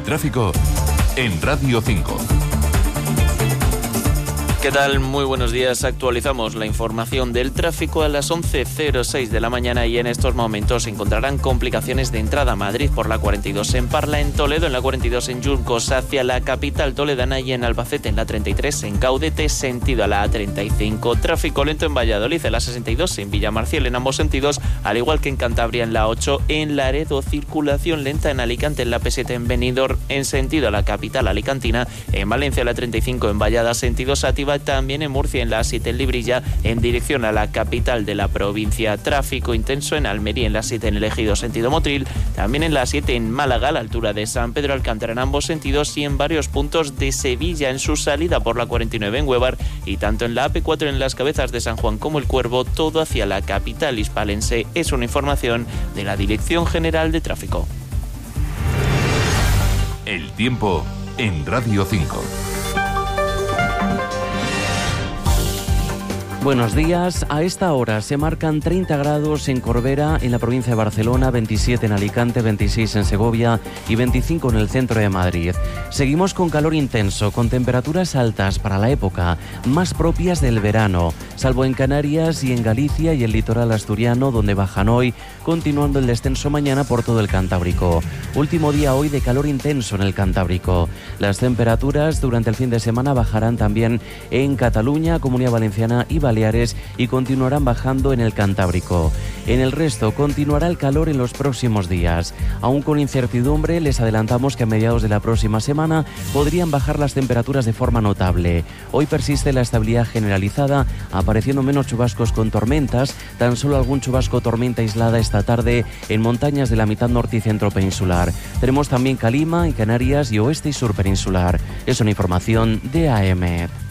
tráfico en Radio 5. ¿Qué tal? Muy buenos días. Actualizamos la información del tráfico a las 11:06 de la mañana y en estos momentos se encontrarán complicaciones de entrada a Madrid por la 42 en Parla, en Toledo, en la 42 en Yuncos hacia la capital toledana y en Albacete en la 33 en Caudete sentido a la A35. Tráfico lento en Valladolid en la 62 en Villamarcial en ambos sentidos, al igual que en Cantabria en la 8 en Laredo. Circulación lenta en Alicante en la P7 en Benidorm en sentido a la capital alicantina, en Valencia la 35 en Vallada sentido Sátiva, también en Murcia en la A7 en Librilla en dirección a la capital de la provincia. Tráfico intenso en Almería en la 7 en el Ejido sentido Motril, también en la 7 en Málaga a la altura de San Pedro Alcántara en ambos sentidos y en varios puntos de Sevilla en su salida por la 49 en Huevar y tanto en la AP4 en las Cabezas de San Juan como el Cuervo, todo hacia la capital hispalense. Es una información de la Dirección General de Tráfico. El tiempo en Radio 5. Buenos días. A esta hora se marcan 30 grados en Corbera, en la provincia de Barcelona, 27 en Alicante, 26 en Segovia y 25 en el centro de Madrid. Seguimos con calor intenso, con temperaturas altas para la época, más propias del verano, salvo en Canarias y en Galicia y el litoral asturiano, donde bajan hoy, continuando el descenso mañana por todo el Cantábrico. Último día hoy de calor intenso en el Cantábrico. Las temperaturas durante el fin de semana bajarán también en Cataluña, Comunidad Valenciana y Baleares y continuarán bajando en el Cantábrico. En el resto continuará el calor en los próximos días. Aún con incertidumbre, les adelantamos que a mediados de la próxima semana podrían bajar las temperaturas de forma notable. Hoy persiste la estabilidad generalizada, apareciendo menos chubascos con tormentas, tan solo algún chubasco o tormenta aislada esta tarde en montañas de la mitad norte y centro peninsular. Tenemos también calima en Canarias y oeste y sur peninsular. Es una información de AEMET.